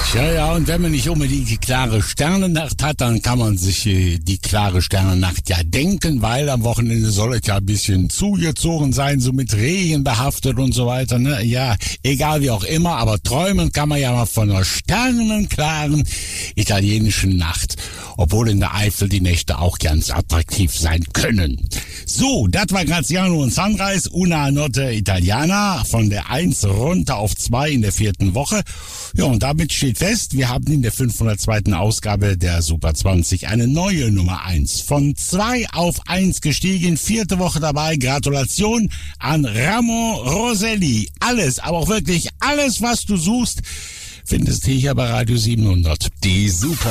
Ja, und wenn man nicht unbedingt die klare Sternennacht hat, dann kann man sich die klare Sternennacht ja denken, weil am Wochenende soll es ja ein bisschen zugezogen sein, so mit Regen behaftet und so weiter, ne? Ja, egal wie auch immer, aber träumen kann man ja mal von einer sternenklaren italienischen Nacht, obwohl in der Eifel die Nächte auch ganz attraktiv sein können. So, das war Graziano und Sunrise, Una Notte Italiana, von der 1 runter auf 2 in der 4. Woche. Ja, und damit steht fest, wir haben in der 502. Ausgabe der Super 20 eine neue Nummer 1. Von 2 auf 1 gestiegen, 4. Woche dabei. Gratulation an Ramon Roselli. Alles, aber auch wirklich alles, was du suchst, findest du hier bei Radio 700. Die Super